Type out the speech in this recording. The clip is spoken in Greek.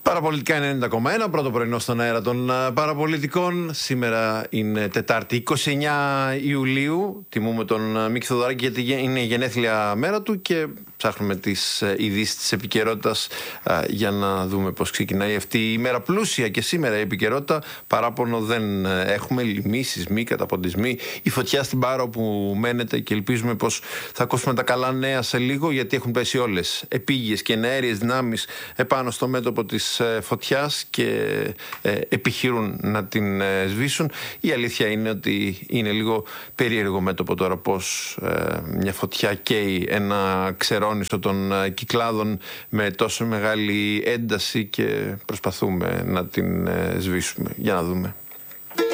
Παραπολιτικά 90,1, πρώτο πρωινό στον αέρα των παραπολιτικών. Σήμερα είναι Τετάρτη 29 Ιουλίου. Τιμούμε τον Μίκη Θοδωράκη γιατί είναι η γενέθλια μέρα του και ψάχνουμε τις ειδήσεις της επικαιρότητας για να δούμε πώς ξεκινάει αυτή η μέρα. Πλούσια και σήμερα η επικαιρότητα. Παράπονο δεν έχουμε. Λυμίσεις, μη καταποντισμοί. Η φωτιά στην Πάρο που μένεται και ελπίζουμε πως θα ακούσουμε τα καλά νέα σε λίγο, γιατί έχουν πέσει όλες επίγειες και εναέριες δυνάμεις επάνω στο μέτωπο της φωτιάς και επιχειρούν να την σβήσουν. Η αλήθεια είναι ότι είναι λίγο περίεργο μέτωπο τώρα πως μια φωτιά καίει ένα ξερόνισο των Κυκλάδων με τόσο μεγάλη ένταση και προσπαθούμε να την σβήσουμε. Για να δούμε.